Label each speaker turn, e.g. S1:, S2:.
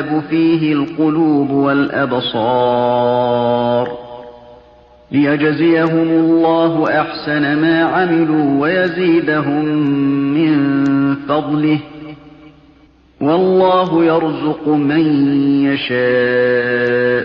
S1: فيه القلوب والأبصار ليجزيهم الله أحسن ما عملوا ويزيدهم من فضله والله يرزق من يشاء